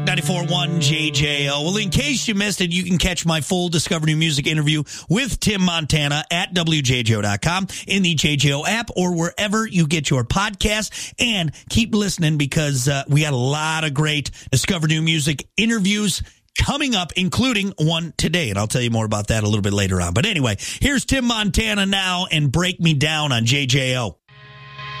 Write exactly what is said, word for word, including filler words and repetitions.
ninety-four point one J J O. Well, in case you missed it, you can catch my full Discover New Music interview with Tim Montana at W J J O dot com, in the J J O app, or wherever you get your podcasts. And keep listening because uh, we got a lot of great Discover New Music interviews coming up, including one today. And I'll tell you more about that a little bit later on. But anyway, here's Tim Montana now and Break Me Down on J J O.